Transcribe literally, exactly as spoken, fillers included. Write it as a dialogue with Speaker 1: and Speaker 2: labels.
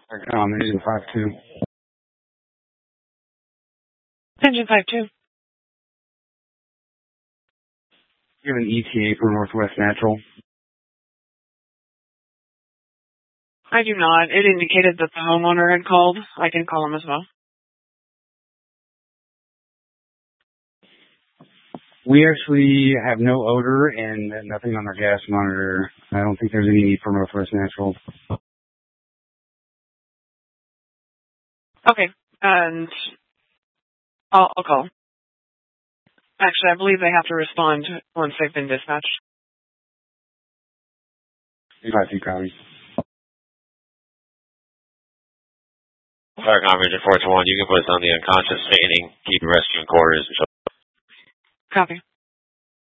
Speaker 1: Um, Engine five two.
Speaker 2: Engine five two.
Speaker 1: You have an E T A for Northwest Natural?
Speaker 2: I do not. It indicated that the homeowner had called. I can call him as well.
Speaker 1: We actually have no odor and nothing on our gas monitor. I don't think there's any need for Northwest Natural.
Speaker 2: Okay, and I'll, I'll call. Actually, I believe they have to respond once they've been dispatched.
Speaker 1: five two copies.
Speaker 3: Fire Conference four two one, you can put us on the unconscious standing, keep rescue in quarters.
Speaker 2: Copy.